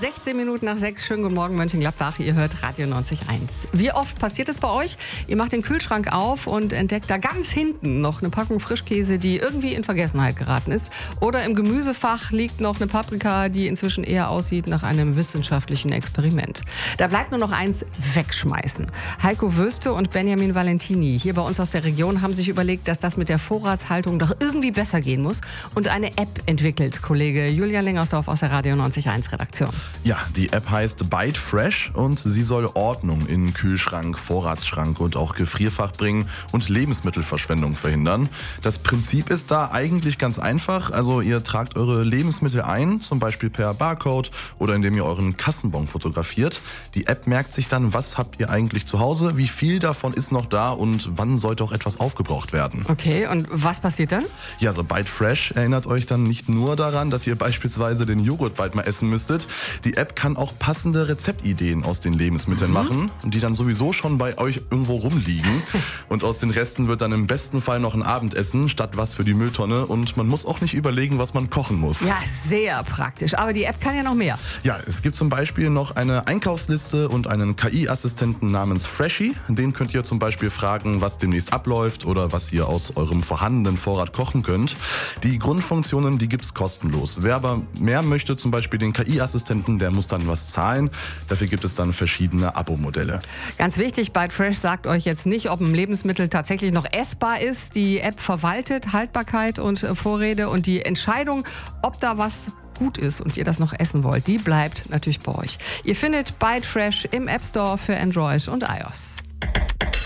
16 Minuten nach 6. Schönen guten Morgen, Mönchengladbach. Ihr hört Radio 90.1. Wie oft passiert es bei euch? Ihr macht den Kühlschrank auf und entdeckt da ganz hinten noch eine Packung Frischkäse, die irgendwie in Vergessenheit geraten ist. Oder im Gemüsefach liegt noch eine Paprika, die inzwischen eher aussieht nach einem wissenschaftlichen Experiment. Da bleibt nur noch eins: wegschmeißen. Heiko Wüste und Benjamin Valentini hier bei uns aus der Region haben sich überlegt, dass das mit der Vorratshaltung doch irgendwie besser gehen muss und eine App entwickelt. Kollege Julian Lengersdorf aus der Radio 90.1 Redaktion. Ja, die App heißt Bite Fresh und sie soll Ordnung in Kühlschrank, Vorratsschrank und auch Gefrierfach bringen und Lebensmittelverschwendung verhindern. Das Prinzip ist da eigentlich ganz einfach. Also ihr tragt eure Lebensmittel ein, zum Beispiel per Barcode oder indem ihr euren Kassenbon fotografiert. Die App merkt sich dann, was habt ihr eigentlich zu Hause, wie viel davon ist noch da und wann sollte auch etwas aufgebraucht werden. Okay, und was passiert dann? Ja, so Bite Fresh erinnert euch dann nicht nur daran, dass ihr beispielsweise den Joghurt bald mal essen müsstet. Die App kann auch passende Rezeptideen aus den Lebensmitteln machen, die dann sowieso schon bei euch irgendwo rumliegen. Und aus den Resten wird dann im besten Fall noch ein Abendessen statt was für die Mülltonne. Und man muss auch nicht überlegen, was man kochen muss. Ja, sehr praktisch. Aber die App kann ja noch mehr. Ja, es gibt zum Beispiel noch eine Einkaufsliste und einen KI-Assistenten namens Freshie. Den könnt ihr zum Beispiel fragen, was demnächst abläuft oder was ihr aus eurem vorhandenen Vorrat kochen könnt. Die Grundfunktionen, die gibt's kostenlos. Wer aber mehr möchte, zum Beispiel den KI-Assistenten, der muss dann was zahlen. Dafür gibt es dann verschiedene Abo-Modelle. Ganz wichtig, Bite Fresh sagt euch jetzt nicht, ob ein Lebensmittel tatsächlich noch essbar ist. Die App verwaltet Haltbarkeit und Vorräte und die Entscheidung, ob da was gut ist und ihr das noch essen wollt, die bleibt natürlich bei euch. Ihr findet Bite Fresh im App Store für Android und iOS.